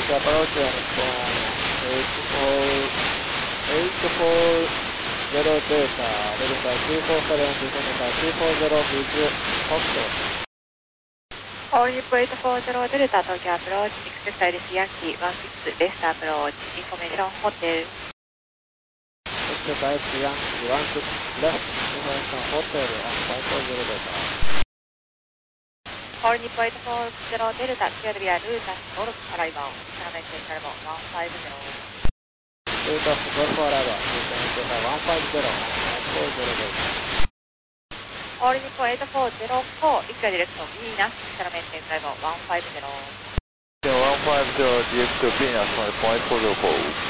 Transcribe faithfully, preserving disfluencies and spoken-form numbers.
approach and from eight four zero Delta, Delta two four seven, Delta two four zero with Foxtrot. All Nippo eight four zero Delta Tokyo approach, expect Iris Yankee one six left approach, information hotel. Expect Iris Yankee one six left, information hotel on five four zero Delta. All Nippo eight four zero Delta, cleared via Lutas Golf arrival, information arrival one five zero. Lutas Golf arrival, information one five zero on five four zero Delta. All Nippo eight four zero four, equal direction Venus, information arrival one five zero. one five zero D X to Venus on point four zero four.